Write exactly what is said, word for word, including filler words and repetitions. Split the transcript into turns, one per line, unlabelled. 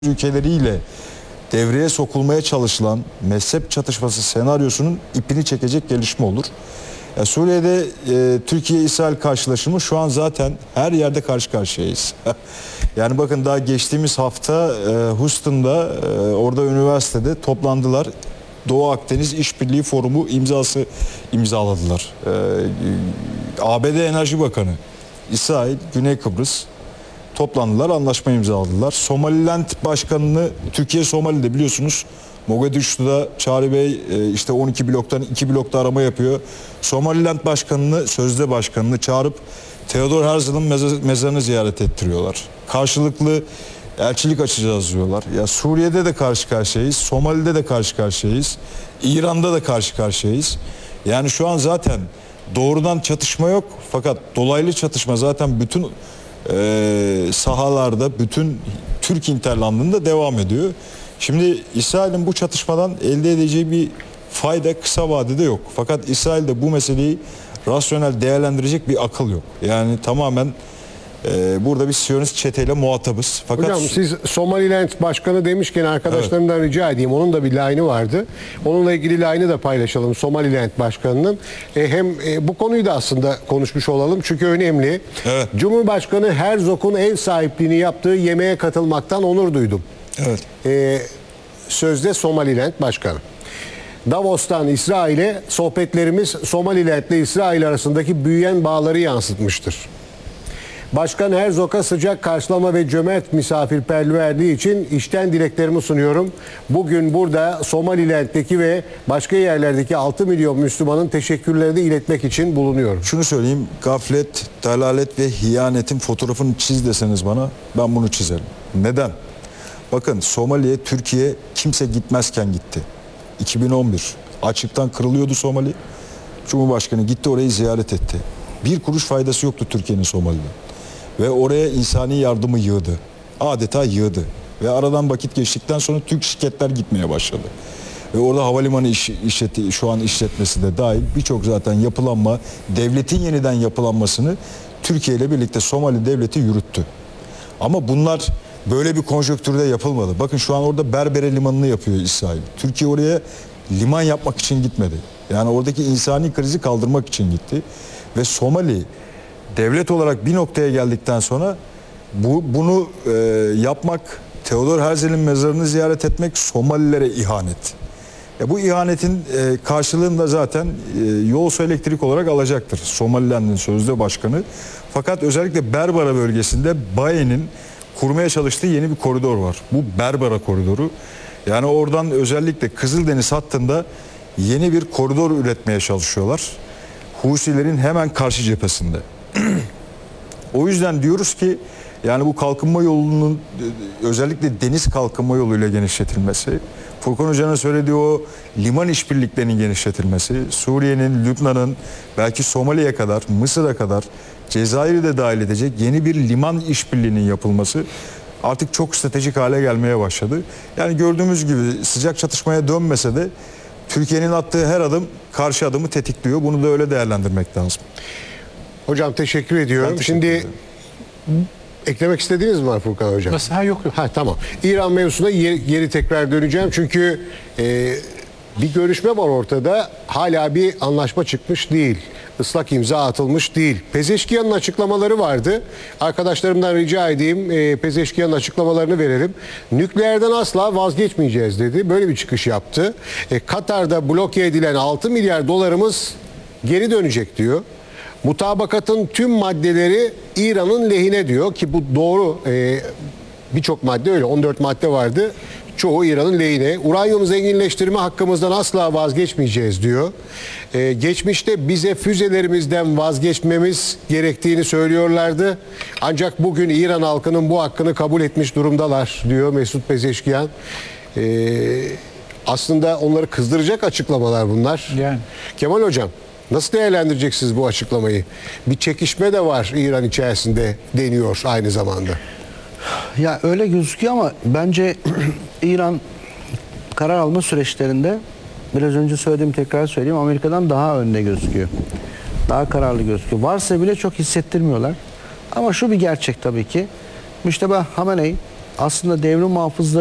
ülkeleriyle devreye sokulmaya çalışılan mezhep çatışması senaryosunun ipini çekecek gelişme olur. Ya Suriye'de e, Türkiye-İsrail karşılaşımı şu an zaten her yerde karşı karşıyayız. Yani bakın daha geçtiğimiz hafta e, Houston'da e, orada üniversitede toplandılar. Doğu Akdeniz İşbirliği Forumu imzası imzaladılar. E, A B D Enerji Bakanı, İsrail, Güney Kıbrıs toplandılar, anlaşma imzaladılar. Somaliland Başkanı'nı Türkiye Somali'de biliyorsunuz. Mogadishu'da Çağrı Bey işte on iki bloktan iki blokta arama yapıyor. Somaliland Başkanı'nı, sözde başkanını çağırıp Theodor Herzl'ın mezarını ziyaret ettiriyorlar. Karşılıklı elçilik açacağız diyorlar. Ya Suriye'de de karşı karşıyayız, Somali'de de karşı karşıyayız, İran'da da karşı karşıyayız. Yani şu an zaten doğrudan çatışma yok, fakat dolaylı çatışma zaten bütün Ee, sahalarda, bütün Türk hinterlandında devam ediyor. Şimdi İsrail'in bu çatışmadan elde edeceği bir fayda kısa vadede yok. Fakat İsrail'de bu meseleyi rasyonel değerlendirecek bir akıl yok. Yani tamamen e, burada bir Siyonist çeteyle muhatabız. Fakat
hocam siz Somaliland Başkanı demişken arkadaşlarımdan evet. rica edeyim. Onun da bir line'ı vardı. Onunla ilgili line'ı da paylaşalım Somaliland Başkanı'nın. E, hem e, bu konuyu da aslında konuşmuş olalım. Çünkü önemli. Evet. Cumhurbaşkanı Herzog'un ev sahipliğini yaptığı yemeğe katılmaktan onur duydum. Evet. E, sözde Somaliland Başkanı. Davos'tan İsrail'e sohbetlerimiz Somaliland ile İsrail arasındaki büyüyen bağları yansıtmıştır. Başkan Herzog'a sıcak karşılama ve cömert misafirperverliği için içten dileklerimi sunuyorum. Bugün burada Somaliland'deki ve başka yerlerdeki altı milyon Müslümanın teşekkürlerini iletmek için bulunuyorum.
Şunu söyleyeyim, gaflet, dalalet ve hiyanetin fotoğrafını çiz deseniz bana, ben bunu çizerim. Neden? Bakın Somali'ye Türkiye kimse gitmezken gitti. iki bin on bir açıktan kırılıyordu Somali. Cumhurbaşkanı gitti, orayı ziyaret etti. Bir kuruş faydası yoktu Türkiye'nin Somali'de. Ve oraya insani yardımı yığdı. Adeta yığdı. Ve aradan vakit geçtikten sonra Türk şirketler gitmeye başladı. Ve orada havalimanı iş, işleti, şu an işletmesi de dahil birçok zaten yapılanma, devletin yeniden yapılanmasını Türkiye ile birlikte Somali devleti yürüttü. Ama bunlar böyle bir konjonktürde yapılmadı. Bakın şu an orada Berbere Limanı'nı yapıyor İsrail. Türkiye oraya liman yapmak için gitmedi. Yani oradaki insani krizi kaldırmak için gitti. Ve Somali devlet olarak bir noktaya geldikten sonra bu, bunu e, yapmak, Theodor Herzl'in mezarını ziyaret etmek Somalilere ihanet. E, bu ihanetin e, karşılığını da zaten e, Yolsu Elektrik olarak alacaktır Somaliland'ın sözde başkanı. Fakat özellikle Berbera bölgesinde Baye'nin kurmaya çalıştığı yeni bir koridor var. Bu Berbera koridoru. Yani oradan özellikle Kızıldeniz hattında yeni bir koridor üretmeye çalışıyorlar. Husilerin hemen karşı cephesinde. O yüzden diyoruz ki yani bu kalkınma yolunun özellikle deniz kalkınma yoluyla genişletilmesi, Furkan Hoca'nın söylediği o liman işbirliklerinin genişletilmesi, Suriye'nin, Lübnan'ın belki Somali'ye kadar, Mısır'a kadar, Cezayir'i de dahil edecek yeni bir liman işbirliğinin yapılması artık çok stratejik hale gelmeye başladı. Yani gördüğümüz gibi sıcak çatışmaya dönmese de Türkiye'nin attığı her adım karşı adımı tetikliyor. Bunu da öyle değerlendirmek lazım.
Hocam teşekkür ediyorum.
Teşekkür
Şimdi
ederim.
eklemek istediğiniz mi var Furkan Hocam?
Nasıl? Ha, yok yok.
Ha, tamam. İran mevzusuna geri, geri tekrar döneceğim. Çünkü e, bir görüşme var ortada. Hala bir anlaşma çıkmış değil. Islak imza atılmış değil. Pezeşkiyan'ın açıklamaları vardı. Arkadaşlarımdan rica edeyim e, Pezeşkiyan'ın açıklamalarını verelim. Nükleerden asla vazgeçmeyeceğiz dedi. Böyle bir çıkış yaptı. E, Katar'da bloke edilen altı milyar dolarımız geri dönecek diyor. Mutabakatın tüm maddeleri İran'ın lehine diyor ki bu doğru. Ee, birçok madde öyle. on dört madde vardı. Çoğu İran'ın lehine. Uranyum zenginleştirme hakkımızdan asla vazgeçmeyeceğiz diyor. Ee, geçmişte bize füzelerimizden vazgeçmemiz gerektiğini söylüyorlardı. Ancak bugün İran halkının bu hakkını kabul etmiş durumdalar diyor Mesut Pezeşkiyan. Ee, aslında onları kızdıracak açıklamalar bunlar.
Yani.
Kemal Hocam, nasıl değerlendireceksiniz bu açıklamayı? Bir çekişme de var İran içerisinde deniyor aynı zamanda.
Ya öyle gözüküyor ama bence İran karar alma süreçlerinde biraz önce söylediğim tekrar söyleyeyim Amerika'dan daha önde gözüküyor. Daha kararlı gözüküyor. Varsa bile çok hissettirmiyorlar. Ama şu bir gerçek tabii ki. Müştebah Hamenei aslında devrim muhafızları